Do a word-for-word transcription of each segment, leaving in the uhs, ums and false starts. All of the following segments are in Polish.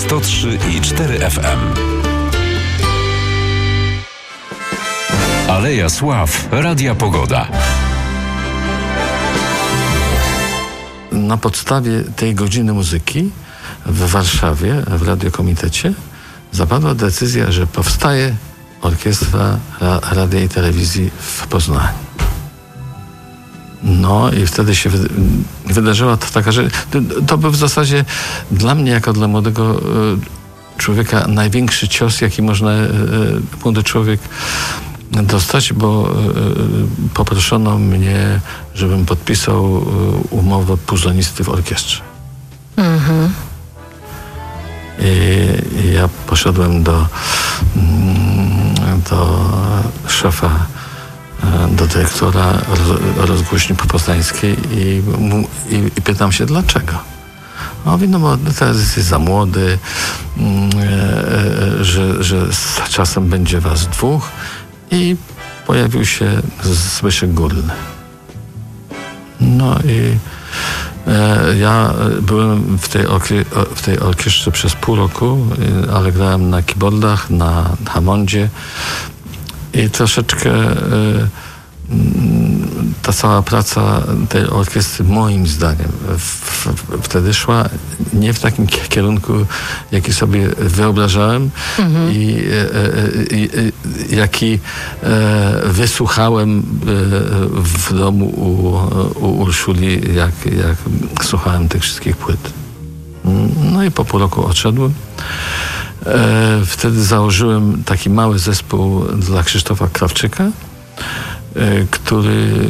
sto trzy i cztery F M. Aleja Sław, Radia Pogoda. Na podstawie tej godziny muzyki w Warszawie, w Radiokomitecie, zapadła decyzja, że powstaje Orkiestra Radia i Telewizji w Poznaniu. No i wtedy się wydarzyła to taka rzecz. To był w zasadzie dla mnie, jako dla młodego człowieka, największy cios, jaki można młody człowiek dostać, bo poproszono mnie, żebym podpisał umowę puzonisty w orkiestrze. Mhm. I, I ja poszedłem do, do szefa, do dyrektora rozgłośni poznańskiej i, i, i pytam się, dlaczego. On mówi, no bo teraz jesteś za młody, że, że z czasem będzie was dwóch. I pojawił się Zbyszek Górny. No i e, ja byłem w tej, orkie- w tej orkiestrze przez pół roku, ale grałem na keyboardach, na Hammondzie i troszeczkę e, ta cała praca tej orkiestry, moim zdaniem, w, w, wtedy szła nie w takim kierunku, jaki sobie wyobrażałem mhm. i, e, i, i jaki e, wysłuchałem e, w domu u, u Urszuli, jak, jak słuchałem tych wszystkich płyt. No i po pół roku odszedłem. E, wtedy założyłem taki mały zespół dla Krzysztofa Krawczyka, który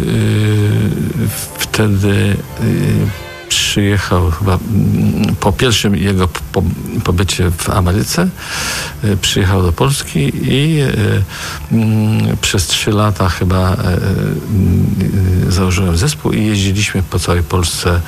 wtedy przyjechał chyba po pierwszym jego pobycie w Ameryce, przyjechał do Polski i przez trzy lata chyba założyłem zespół i jeździliśmy po całej Polsce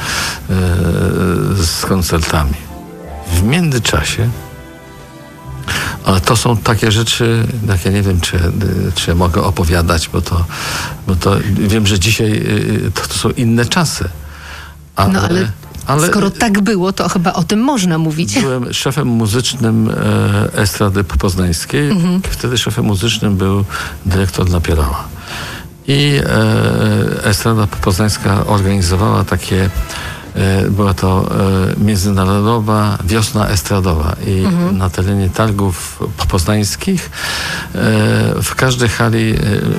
z koncertami. W międzyczasie, ale to są takie rzeczy, jak ja nie wiem, czy, czy ja mogę opowiadać, bo to, bo to wiem, że dzisiaj to, to są inne czasy. Ale, no ale, ale skoro tak było, to chyba o tym można mówić. Byłem szefem muzycznym e, Estrady Poznańskiej. Mhm. Wtedy szefem muzycznym był dyrektor Napierała. I e, Estrada Poznańska organizowała takie była to międzynarodowa wiosna estradowa i mhm. na terenie targów poznańskich w każdej hali